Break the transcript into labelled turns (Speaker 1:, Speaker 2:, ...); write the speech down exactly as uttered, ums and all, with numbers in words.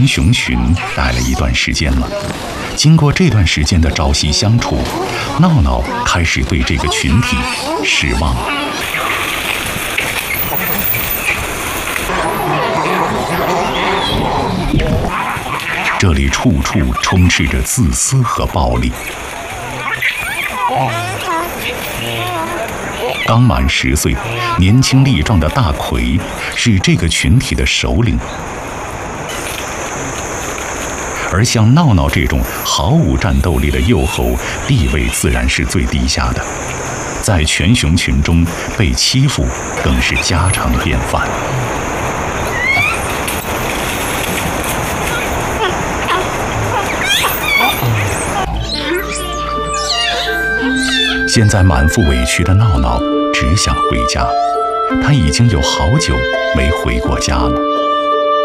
Speaker 1: 全熊群待了一段时间了。经过这段时间的朝夕相处，闹闹开始对这个群体失望了。这里处处充斥着自私和暴力。刚满十岁、年轻力壮的大奎是这个群体的首领，而像闹闹这种毫无战斗力的幼猴，地位自然是最低下的，在全熊群中被欺负更是家常便饭。现在满腹委屈的闹闹只想回家，他已经有好久没回过家了。